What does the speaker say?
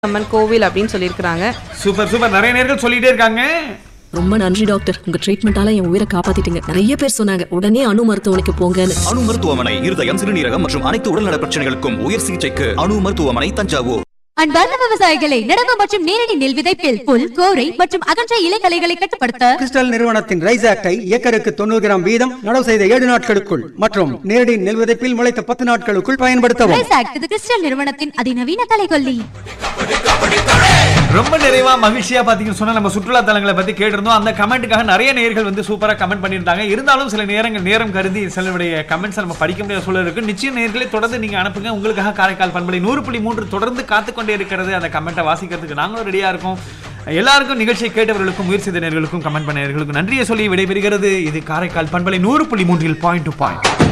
அம்மன் கோவில் அப்படின்னு சொல்லியிருக்கிறாங்க. சூப்பர் சூப்பர், நிறைய நேர்கள் சொல்லிட்டே இருக்காங்க. ரொம்ப நன்றி டாக்டர், உங்க ட்ரீட்மெண்டால என் உயிரை காப்பாத்திட்டீங்க. நிறைய பேர் சொன்னாங்க உடனே அணு மருத்துவமனைக்கு போங்கன்னு. அணு மருத்துவமனை இருதயம், சிறுநீரகம் மற்றும் அனைத்து உடல்நல பிரச்சனைகளுக்கும் உயர் சிகிச்சைக்கு அணு மருத்துவமனை, தஞ்சாவூர். அன்பார்ந்த விவசாயிகளை, நடவு மற்றும் நேரடி நெல் விதைப்பில் புல், கோரை மற்றும் அகன்ற இலைகளைகளை கட்டுப்படுத்த கிறிஸ்டல் நிறுவனத்தின் ரைஸ் ஆக்டை ஏக்கருக்கு 90 கிராம் வீதம் நடவு செய்த 7 நாட்களுக்குள் மற்றும் நேரடி நெல் விதைப்பில் முளைத்த 10 நாட்களுக்குள் பயன்படுத்தவும். ரைஸ் ஆக்ட் இது கிறிஸ்டல் நிறுவனத்தின் அதிநவீன கலைகொல்லி. ரொம்ப நிறைவா மகிழ்ச்சியா பாத்தீங்கன்னு சொன்னா நம்ம சுற்றுலா தலங்களை பத்தி கேட்டிருந்தோம். அந்த கமெண்ட்டுக்காக நிறைய நேயர்கள் வந்து சூப்பரா கமெண்ட் பண்ணியிருந்தாங்க. இருந்தாலும் சில நேரம் கருதி சிலருடைய கமெண்ட்ஸ் நம்ம படிக்க முடியாத சூழல் இருக்கு. நிச்சயம் நேயர்களை தொடர்ந்து நீங்க அனுப்புங்க. உங்களுக்காக காரைக்கால் பண்பலை 100.3 தொடர்ந்து காத்துக்கொண்டே இருக்கிறது. அந்த கமெண்ட்டை வாசிக்கிறதுக்கு நாங்களும் ரெடியா இருக்கோம். எல்லாருக்கும் நிகழ்ச்சியை கேட்டவர்களுக்கும் முயற்சி செய்த நேயர்களுக்கும் கமெண்ட் பண்ண நேயர்களுக்கும் நன்றியை சொல்லி விடைபெறுகிறது. இது காரைக்கால் பண்பலை 100.3 பாயிண்ட் டு பாயிண்ட்.